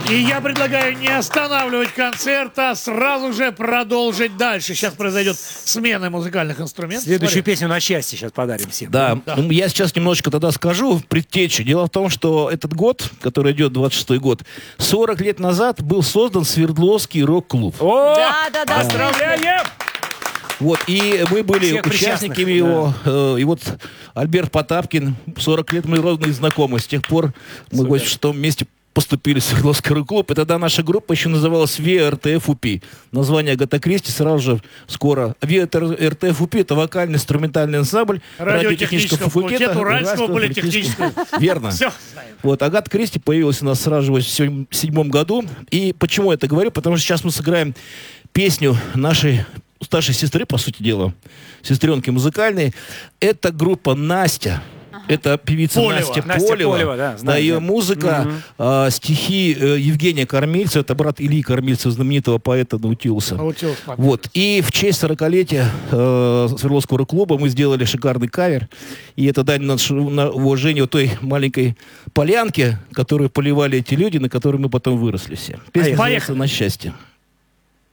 И я предлагаю не останавливать концерт, а сразу же продолжить дальше. Сейчас произойдет смена музыкальных инструментов. Следующую песню на счастье сейчас подарим всем. Да, ну, я сейчас немножечко тогда скажу в предтече. Дело в том, что этот год, который идет, 26-й год, 40 лет назад был создан Свердловский рок-клуб. О, Да. поздравляем! Вот, и мы были Всех участниками причастных, его. И вот Альберт Потапкин, 40 лет мы родные знакомы. С тех пор мы в 86-м месте поступили в Свердловский рок-клуб. И тогда наша группа еще называлась ВРТФ-УПИ. Название Агата Кристи сразу же скоро. ВРТФ-УПИ — это вокально-инструментальный ансамбль Радиотехнического факультета Уральского политехнического. Верно. Все, знаем. Вот, Агата Кристи появилась у нас сразу же в 1987 году. И почему я это говорю? Потому что сейчас мы сыграем песню нашей старшей сестры, по сути дела, сестренки музыкальной. Это группа «Настя». Это певица Полева. Настя Настя Полева. Полева, да, Да, знаю, ее да. музыка, стихи Евгения Кормильцева, это брат Ильи Кормильцева, знаменитого поэта Наутилуса. Наутилус, папа. Вот. И в честь 40-летия Свердловского рок-клуба мы сделали шикарный кавер. И это дань на уважение той маленькой полянке, которую поливали эти люди, на которой мы потом выросли все. Песня Поехали. называется «На счастье».